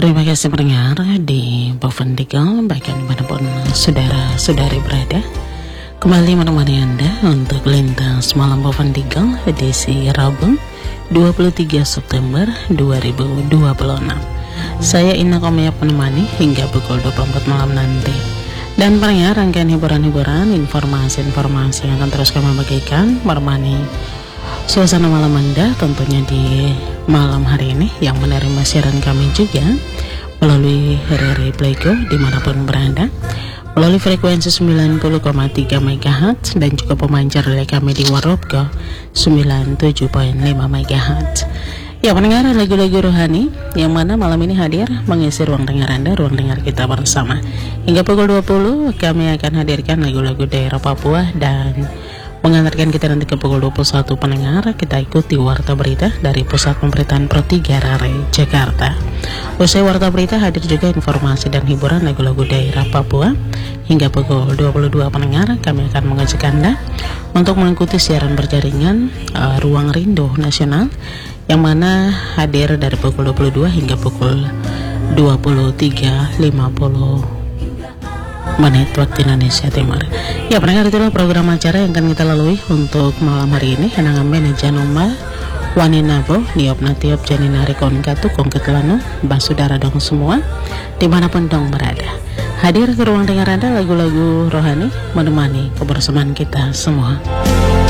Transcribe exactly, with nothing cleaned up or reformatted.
Terima kasih pendengar di Bovendigal, bahkan dimanapun saudara-saudari berada, kembali menemani Anda untuk lintas malam Bovendigal edisi Rabu dua puluh tiga September dua ribu dua puluh enam. Saya Ina Komia menemani hingga pukul dua puluh empat malam nanti. Dan pendengar, rangkaian hiburan-hiburan, informasi-informasi yang akan terus kami bagikan menemani suasana malam Anda tentunya di malam hari ini, yang menerima siaran kami juga melalui R R I Playgo dimanapun berada, melalui frekuensi sembilan puluh koma tiga megahertz dan juga pemancar dari kami di Warobgo sembilan puluh tujuh koma lima megahertz. Ya pendengar, lagu-lagu rohani yang mana malam ini hadir mengisi ruang dengar Anda, ruang dengar kita bersama. Hingga pukul dua puluh kami akan hadirkan lagu-lagu daerah Papua dan mengantarkan kita nanti ke pukul dua puluh satu pendengar. Kita ikuti warta berita dari Pusat Pemberitaan Pro tiga R R I Jakarta. Usai warta berita hadir juga informasi dan hiburan lagu-lagu daerah Papua. Hingga pukul dua puluh dua pendengar kami akan mengajak Anda untuk mengikuti siaran berjaringan uh, Ruang Rindu Nasional, yang mana hadir dari pukul dua puluh dua hingga pukul dua puluh tiga lima puluh menit waktu Indonesia Timur. Ya pendengar, itulah program acara yang akan kita lalui untuk malam hari ini. Hanangan meneja Noma Waninabo Niopna Tiop Janinari Konkatu Kongketlano Basudara dong semua dimanapun dong berada. Hadir ke ruang dengar Anda lagu-lagu rohani menemani kebersamaan kita semua.